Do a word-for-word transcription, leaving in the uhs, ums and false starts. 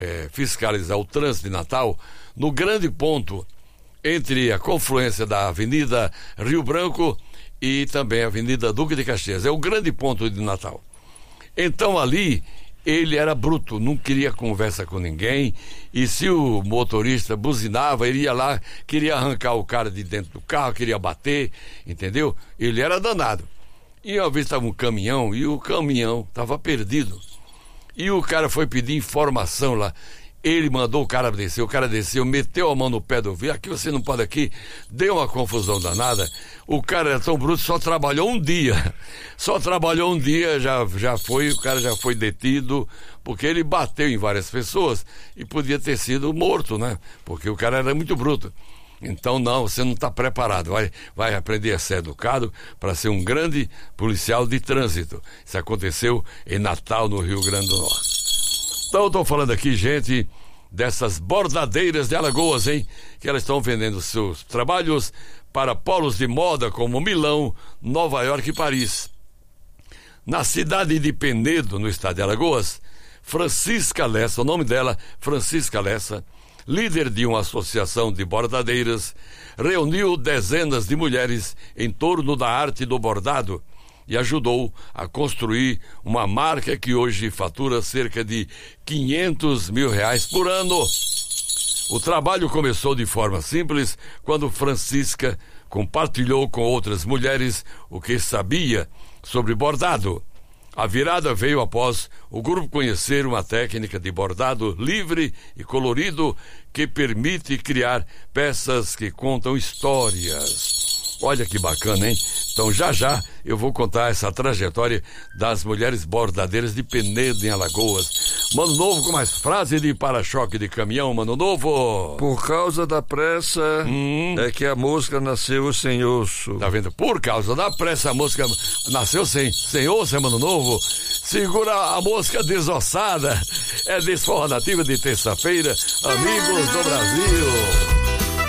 é, fiscalizar o trânsito de Natal no grande ponto entre a confluência da Avenida Rio Branco e também a Avenida Duque de Caxias. É o grande ponto de Natal. Então ali ele era bruto, não queria conversa com ninguém, e se o motorista buzinava, ele ia lá, queria arrancar o cara de dentro do carro, queria bater, entendeu? Ele era danado. E uma vez estava um caminhão, e o caminhão estava perdido. E o cara foi pedir informação lá. Ele mandou o cara descer, o cara desceu, meteu a mão no pé do vidro, aqui você não pode aqui, deu uma confusão danada. O cara era tão bruto, só trabalhou um dia, só trabalhou um dia, já, já foi, o cara já foi detido, porque ele bateu em várias pessoas e podia ter sido morto, né? Porque o cara era muito bruto. Então não, você não está preparado, vai, vai aprender a ser educado para ser um grande policial de trânsito. Isso aconteceu em Natal, no Rio Grande do Norte. Então eu estou falando aqui, gente, dessas bordadeiras de Alagoas, hein? Que elas estão vendendo seus trabalhos para polos de moda como Milão, Nova York e Paris. Na cidade de Penedo, no estado de Alagoas, Francisca Lessa, o nome dela, Francisca Lessa, líder de uma associação de bordadeiras, reuniu dezenas de mulheres em torno da arte do bordado e ajudou a construir uma marca que hoje fatura cerca de quinhentos mil reais por ano. O trabalho começou de forma simples quando Francisca compartilhou com outras mulheres o que sabia sobre bordado. A virada veio após o grupo conhecer uma técnica de bordado livre e colorido que permite criar peças que contam histórias. Olha que bacana, hein? Então já já eu vou contar essa trajetória das mulheres bordadeiras de Penedo, em Alagoas. Mano Novo com mais frase de para-choque de caminhão, Mano Novo. Por causa da pressa hum. é que a mosca nasceu sem osso. Tá vendo? Por causa da pressa a mosca nasceu sem, sem osso, é Mano Novo. Segura a mosca desossada. É Desforra Nativa de terça-feira, amigos do Brasil.